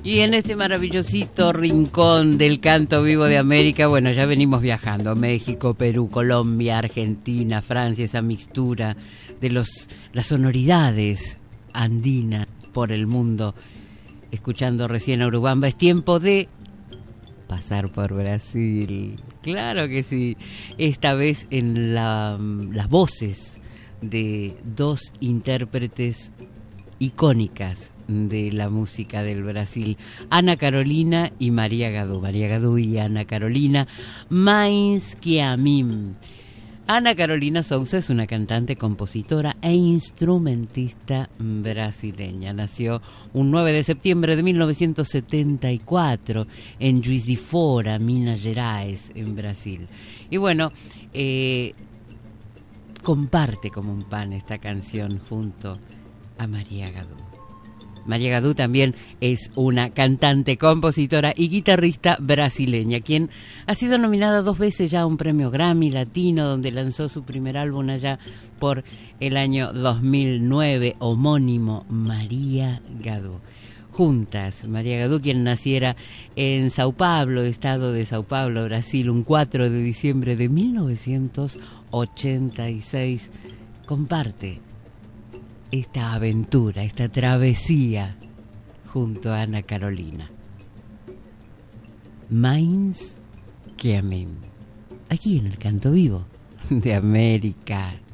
Y en este maravillosito rincón del canto vivo de América, bueno, ya venimos viajando. México, Perú, Colombia, Argentina, Francia, esa mixtura de las sonoridades andinas por el mundo. Escuchando recién a Urubamba, es tiempo de pasar por Brasil. Claro que sí. Esta vez en las voces de dos intérpretes icónicas de la música del Brasil, Ana Carolina y María Gadú. María Gadú y Ana Carolina, Mais que a mim. Ana Carolina Souza es una cantante, compositora e instrumentista brasileña. Nació un 9 de septiembre de 1974 en Juiz de Fora, Minas Gerais, en Brasil. Y bueno, comparte como un pan esta canción junto a María Gadú. María Gadú también es una cantante, compositora y guitarrista brasileña, quien ha sido nominada 2 veces ya a un premio Grammy Latino, donde lanzó su primer álbum allá por el año 2009, homónimo, María Gadú. Juntas, María Gadú, quien naciera en Sao Paulo, estado de Sao Paulo, Brasil, un 4 de diciembre de 1986, comparte esta aventura, esta travesía junto a Ana Carolina. Mais que a mim, aquí en el Canto Vivo de América.